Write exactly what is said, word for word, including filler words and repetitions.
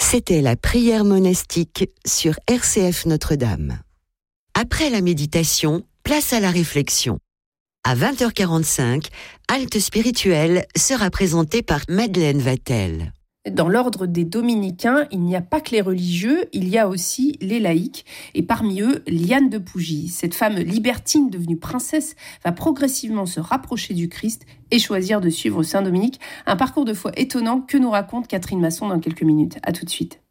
C'était la prière monastique sur R C F Notre-Dame. Après la méditation, place à la réflexion. À vingt heures quarante-cinq, Halte spirituelle sera présentée par Madeleine Vatel. Dans l'ordre des dominicains, il n'y a pas que les religieux, il y a aussi les laïcs. Et parmi eux, Liane de Pougy. Cette femme libertine devenue princesse va progressivement se rapprocher du Christ et choisir de suivre Saint Dominique. Un parcours de foi étonnant que nous raconte Catherine Masson dans quelques minutes. À tout de suite.